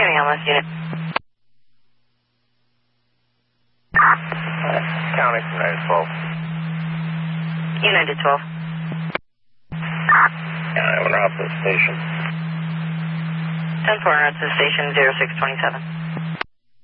County ambulance unit. County, United 12. United 12. Yeah, I went out to the station. 10-4 at the station 0627.